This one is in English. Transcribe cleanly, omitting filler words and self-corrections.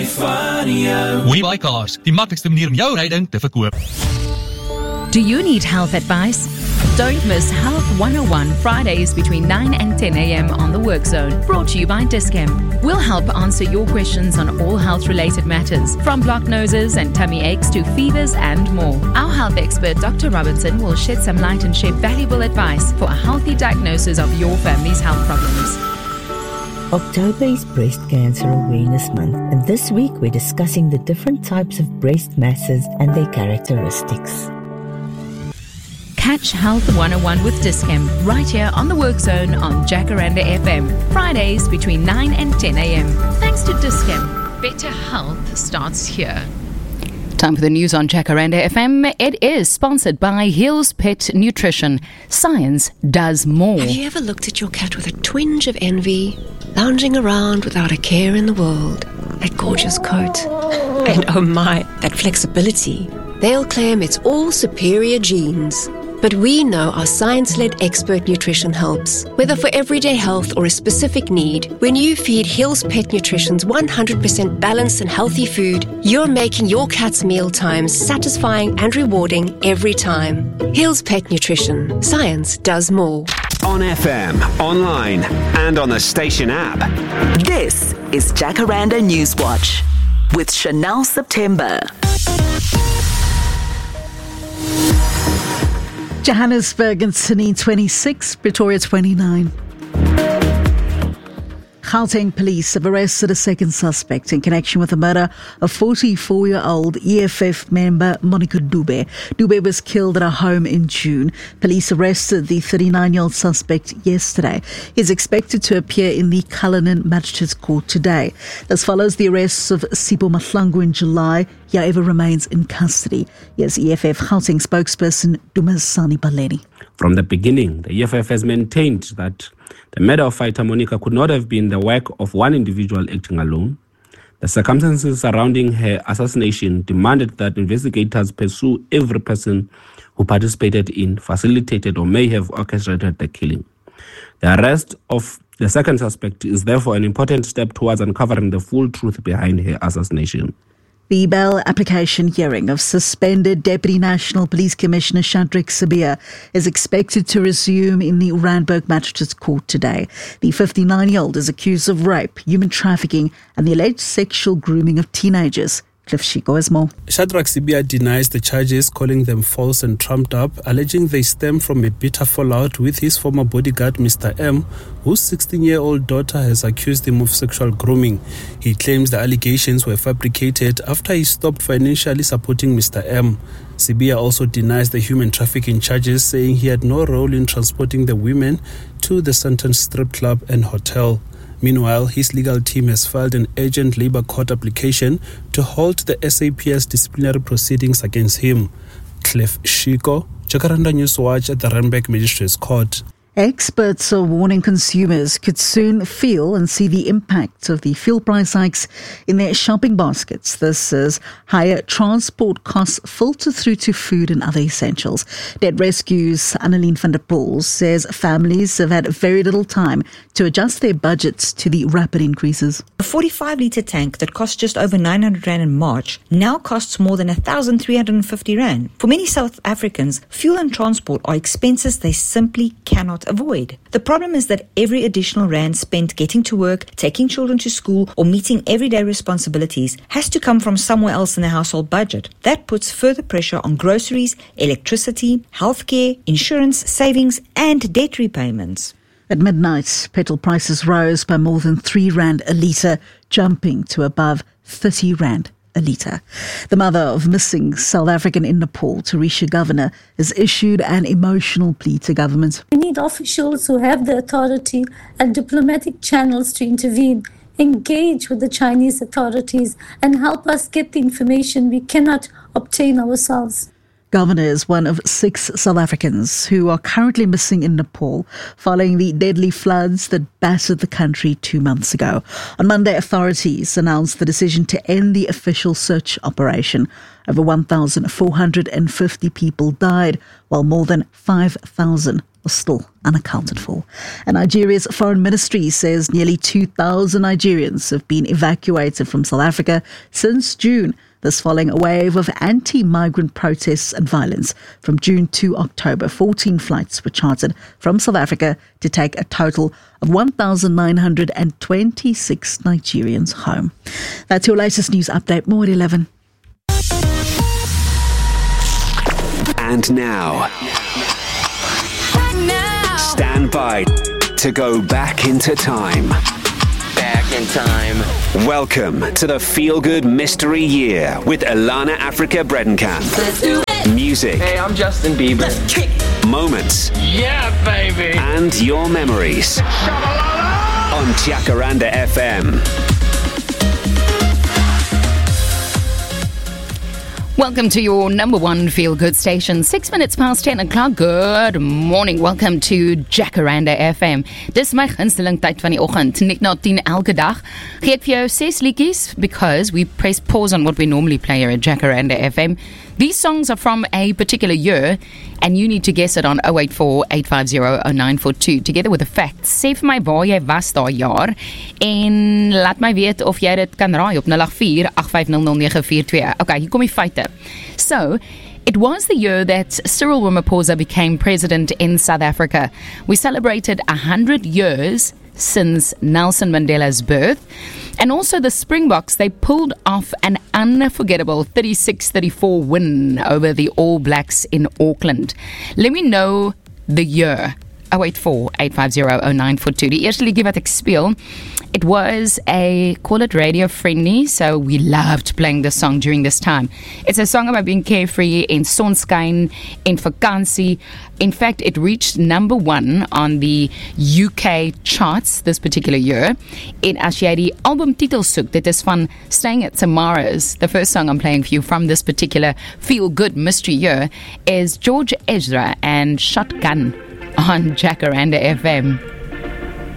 Radio. WeBuyCars, die maklikste manier om jou ryding te verkoop. Do you need health advice? Don't miss Health 101 Fridays between 9 and 10 a.m. on the Work Zone, brought to you by Dis-Chem. We'll help answer your questions on all health-related matters, from blocked noses and tummy aches to fevers and more. Our health expert, Dr. Robinson, will shed some light and share valuable advice for a healthy diagnosis of your family's health problems. October is Breast Cancer Awareness Month, and this week we're discussing the different types of breast masses and their characteristics. Catch Health 101 with Dis-Chem right here on the Work Zone on Jacaranda FM, Fridays between 9 and 10 a.m. Thanks to Dis-Chem, better health starts here. Time for the news on Jacaranda FM. It is sponsored by Hills Pet Nutrition. Science does more. Have you ever looked at your cat with a twinge of envy, lounging around without a care in the world? That gorgeous coat. And oh my, that flexibility. They'll claim it's all superior genes. But we know our science-led expert nutrition helps. Whether for everyday health or a specific need, when you feed Hills Pet Nutrition's 100% balanced and healthy food, you're making your cat's meal times satisfying and rewarding every time. Hills Pet Nutrition. Science does more. On FM, online, and on the station app. This is Jacaranda Newswatch with Chanel September. Johannesburg and Sydney 26, Pretoria 29. Gauteng police have arrested a second suspect in connection with the murder of 44-year-old EFF member Monica Dube. Dube was killed at her home in June. Police arrested the 39-year-old suspect yesterday. He is expected to appear in the Cullinan Magistrates Court today. This follows the arrests of Sipho Mahlangu in July. He, however, remains in custody. Here's EFF Gauteng spokesperson Dumisani Baleni. From the beginning, the EFF has maintained that the murder of fighter Monica could not have been the work of one individual acting alone. The circumstances surrounding her assassination demanded that investigators pursue every person who participated in, facilitated, or may have orchestrated the killing. The arrest of the second suspect is therefore an important step towards uncovering the full truth behind her assassination. The bail application hearing of suspended Deputy National Police Commissioner Shadrack Sibiya is expected to resume in the Randburg Magistrates Court today. The 59-year-old is accused of rape, human trafficking, and the alleged sexual grooming of teenagers. Cliff Shiko has more. Shadrack Sibiya denies the charges, calling them false and trumped up, alleging they stem from a bitter fallout with his former bodyguard, Mr. M, whose 16-year-old daughter has accused him of sexual grooming. He claims the allegations were fabricated after he stopped financially supporting Mr. M. Sibiya also denies the human trafficking charges, saying he had no role in transporting the women to the Sandton Strip Club and hotel. Meanwhile, his legal team has filed an urgent labour court application to halt the SAPS disciplinary proceedings against him. Cliff Shiko, Jacaranda Newswatch at the Randburg Magistrates Court. Experts are warning consumers could soon feel and see the impact of the fuel price hikes in their shopping baskets. This as higher transport costs filter through to food and other essentials. Dead Rescue's Annelien van der Poel says families have had very little time to adjust their budgets to the rapid increases. A 45-litre tank that cost just over 900 Rand in March now costs more than 1,350 Rand. For many South Africans, fuel and transport are expenses they simply cannot avoid. The problem is that every additional Rand spent getting to work, taking children to school, or meeting everyday responsibilities has to come from somewhere else in the household budget. That puts further pressure on groceries, electricity, healthcare, insurance, savings, and debt repayments. At midnight, petrol prices rose by more than 3 Rand a litre, jumping to above 30 Rand a litre. The mother of missing South African in Nepal, Tarisha Governor, has issued an emotional plea to government. We need officials who have the authority and diplomatic channels to intervene, engage with the Chinese authorities and help us get the information we cannot obtain ourselves. Governor is one of 6 South Africans who are currently missing in Nepal following the deadly floods that battered the country 2 months ago. On Monday, authorities announced the decision to end the official search operation. Over 1,450 people died, while more than 5,000 are still unaccounted for. And Nigeria's foreign ministry says nearly 2,000 Nigerians have been evacuated from South Africa since June. This following a wave of anti-migrant protests and violence. From June to October, 14 flights were chartered from South Africa to take a total of 1,926 Nigerians home. That's your latest news update. More at 11. And now, stand by to go back into time. Back in time. Welcome to the Feel Good Mystery Year with Alana Africa Bredenkamp. Let's do it. Music. Hey, I'm Justin Bieber. Let's kick. Moments. Yeah, baby. And your memories. On Jacaranda FM. Welcome to your number one feel-good station. 6 minutes past 10 o'clock. Good morning. Welcome to Jacaranda FM. Dis my gunsteling tyd van die oggend. Net na 10 elke dag. Gee ek vir jou 6 liedjies because we press pause on what we normally play here at Jacaranda FM. These songs are from a particular year and you need to guess it on 084-850-0942 together with the facts. Sê vir my waar jy was daai jaar en laat my weet of jy dit kan raai op 084-850-0942. Okay, hier kom die feite. So, it was the year that Cyril Ramaphosa became president in South Africa. We celebrated 100 years since Nelson Mandela's birth. And also the Springboks, they pulled off an unforgettable 36-34 win over the All Blacks in Auckland. Let me know the year. 084-850-0942. Die eerste liedjie wat ek speel, it was a, call it radio friendly, so we loved playing this song during this time. It's a song about being carefree, en sonskyn, en vakansie. In fact, it reached number 1 on the UK charts this particular year. En as jy die albumtitel soek, dit is van Staying at Samara's. The first song I'm playing for you from this particular feel-good mystery year is George Ezra and Shotgun on Jacaranda FM.